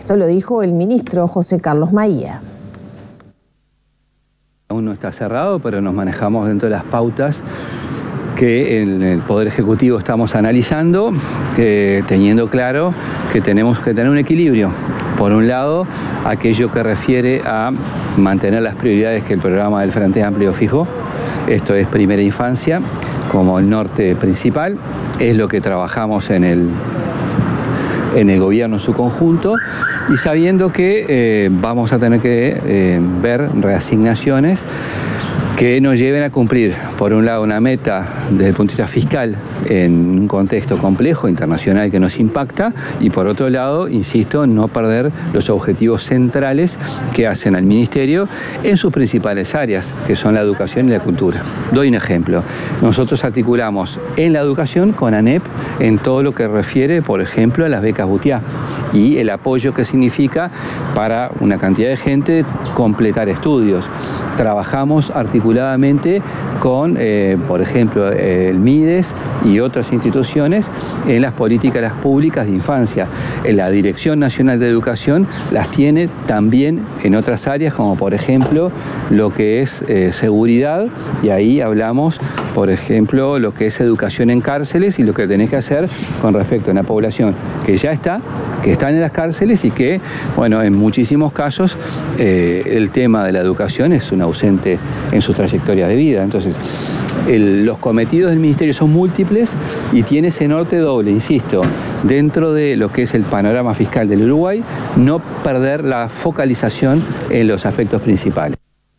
Esto lo dijo el ministro José Carlos Maía. Aún no está cerrado, pero nos manejamos dentro de las pautas que en el Poder Ejecutivo estamos analizando, teniendo claro que tenemos que tener un equilibrio. Por un lado, aquello que refiere a mantener las prioridades que el programa del Frente Amplio fijó, esto es primera infancia, como el norte principal, es lo que trabajamos en el gobierno en su conjunto, y sabiendo que vamos a tener que ver reasignaciones que nos lleven a cumplir, por un lado, una meta desde el punto de vista fiscal en un contexto complejo, internacional, que nos impacta, y por otro lado, insisto, no perder los objetivos centrales que hacen al Ministerio en sus principales áreas, que son la educación y la cultura. Doy un ejemplo. Nosotros articulamos en la educación con ANEP en todo lo que refiere, por ejemplo, a las becas Butiá y el apoyo que significa para una cantidad de gente completar estudios. Trabajamos articuladamente con, por ejemplo, el MIDES y otras instituciones en las políticas públicas de infancia. La Dirección Nacional de Educación las tiene también en otras áreas, como por ejemplo lo que es seguridad, y ahí hablamos, por ejemplo, lo que es educación en cárceles y lo que tenés que hacer con respecto a una población que ya está, que están en las cárceles y que, bueno, en muchísimos casos el tema de la educación es un ausente en su trayectoria de vida. Entonces, los cometidos del Ministerio son múltiples y tiene ese norte doble, insisto, dentro de lo que es el panorama fiscal del Uruguay, no perder la focalización en los aspectos principales.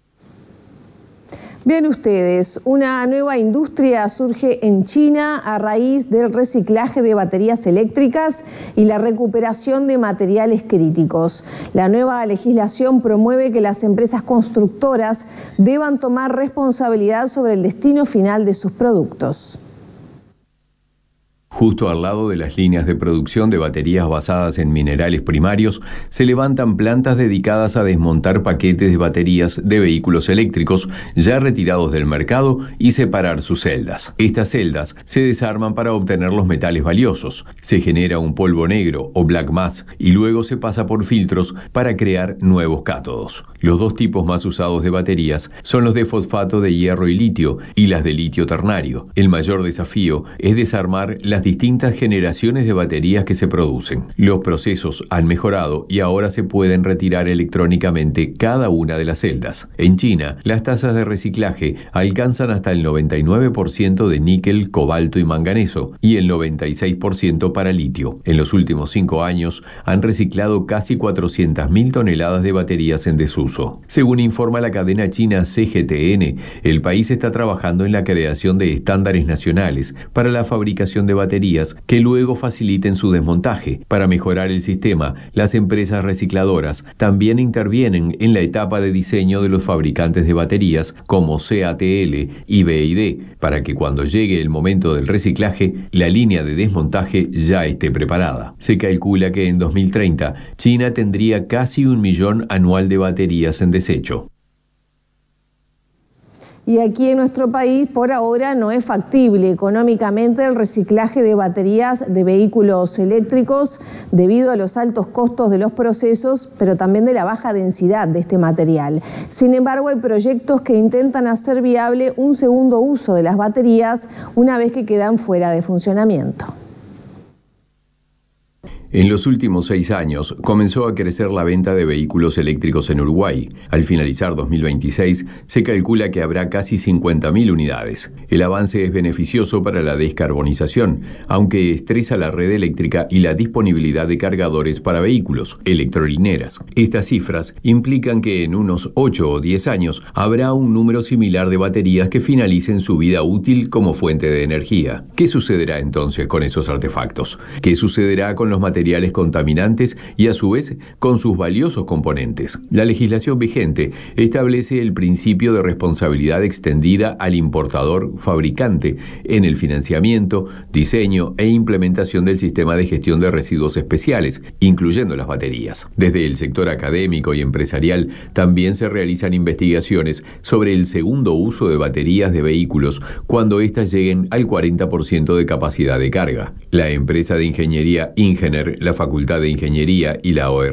Bien ustedes, una nueva industria surge en China a raíz del reciclaje de baterías eléctricas y la recuperación de materiales críticos. La nueva legislación promueve que las empresas constructoras deban tomar responsabilidad sobre el destino final de sus productos. Justo al lado de las líneas de producción de baterías basadas en minerales primarios, se levantan plantas dedicadas a desmontar paquetes de baterías de vehículos eléctricos ya retirados del mercado y separar sus celdas. Estas celdas se desarman para obtener los metales valiosos. Se genera un polvo negro o black mass y luego se pasa por filtros para crear nuevos cátodos. Los dos tipos más usados de baterías son los de fosfato de hierro y litio y las de litio ternario. El mayor desafío es desarmar las distintas generaciones de baterías que se producen. Los procesos han mejorado y ahora se pueden retirar electrónicamente cada una de las celdas. En China, las tasas de reciclaje alcanzan hasta el 99% de níquel, cobalto y manganeso y el 96% para litio. En los últimos 5 años han reciclado casi 400.000 toneladas de baterías en desuso. Según informa la cadena china CGTN, el país está trabajando en la creación de estándares nacionales para la fabricación de baterías que luego faciliten su desmontaje. Para mejorar el sistema, las empresas recicladoras también intervienen en la etapa de diseño de los fabricantes de baterías como CATL y BYD, para que cuando llegue el momento del reciclaje, la línea de desmontaje ya esté preparada. Se calcula que en 2030, China tendría casi 1 millón anual de baterías en desecho. Y aquí en nuestro país, por ahora, no es factible económicamente el reciclaje de baterías de vehículos eléctricos debido a los altos costos de los procesos, pero también de la baja densidad de este material. Sin embargo, hay proyectos que intentan hacer viable un segundo uso de las baterías una vez que quedan fuera de funcionamiento. En los últimos 6 años comenzó a crecer la venta de vehículos eléctricos en Uruguay. Al finalizar 2026 se calcula que habrá casi 50.000 unidades. El avance es beneficioso para la descarbonización, aunque estresa la red eléctrica y la disponibilidad de cargadores para vehículos, electrolineras. Estas cifras implican que en unos 8 o 10 años habrá un número similar de baterías que finalicen su vida útil como fuente de energía. ¿Qué sucederá entonces con esos artefactos? ¿Qué sucederá con los materiales contaminantes y a su vez con sus valiosos componentes? La legislación vigente establece el principio de responsabilidad extendida al importador fabricante en el financiamiento, diseño e implementación del sistema de gestión de residuos especiales, incluyendo las baterías. Desde el sector académico y empresarial también se realizan investigaciones sobre el segundo uso de baterías de vehículos cuando éstas lleguen al 40% de capacidad de carga. La empresa de ingeniería Ingener, la Facultad de Ingeniería y la OR